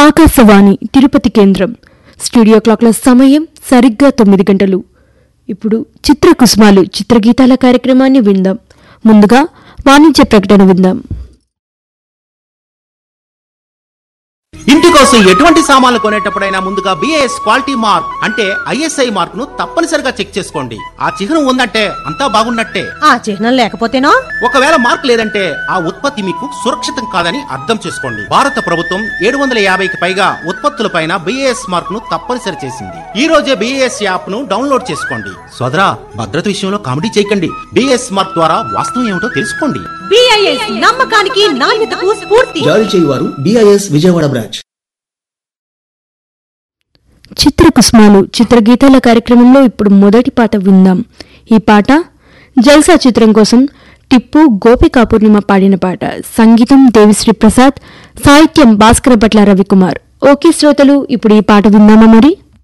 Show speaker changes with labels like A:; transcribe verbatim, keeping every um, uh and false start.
A: ఆకాశవాణి తిరుపతి కేంద్రం స్టూడియో క్లాక్ల సమయం సరిగ్గా తొమ్మిది గంటలు. ఇప్పుడు చిత్రకుసుమాలు చిత్రగీతాల కార్యక్రమాన్ని విందాం. ముందుగా వాణిజ్య ప్రకటన విందాం.
B: ఇంటి కోసం ఎటువంటి సామాన్లు కొనేటప్పుడైనా ముందుగా బిఏఎస్ క్వాలిటీ మార్క్ అంటే ఐఎస్ఐ మార్క్ ను తప్పనిసరిగా చెక్ చేసుకోండి. ఆ చిహ్నం ఉందంటే అంతా బాగున్నట్టే.
C: ఆ చిహ్నం లేకపోతేనో
B: ఒకవేళ మార్క్ లేదంటే ఆ ఉత్పత్తి మీకు సురక్షితం కాదని అర్థం చేసుకోండి. భారత ప్రభుత్వం ఏడు వందల యాభైకి పైగా ఉత్పత్తులపైన బిఏఎస్ మార్క్ ను తప్పనిసరి చేసింది. ఈ రోజే బిఏఎస్ యాప్ ను డౌన్లోడ్ చేసుకోండి. సోదరా, భద్రత విషయంలో కామెడీ చేయకండి. బిఏఎస్ మార్క్ ద్వారా వాస్తవం ఏమిటో తెలుసుకోండి.
C: బిఐఎస్ నమ్మకానికి నాణ్యతకు స్ఫూర్తి.
D: జారీ చేయువారు బిఐఎస్ విజయవాడ బ్రాంచ్.
A: చిత్రకుసుమాలు చిత్రగీతాల కార్యక్రమంలో ఇప్పుడు మొదటి పాట విందాం. ఈ పాట జల్సా చిత్రం కోసం టిప్పు గోపికా పూర్ణిమ పాడిన పాట. సంగీతం దేవిశ్రీ ప్రసాద్, సాహిత్యం భాస్కర భట్ల రవికుమార్. ఓకే శ్రోతలు, ఇప్పుడు ఈ పాట విందామా మరి.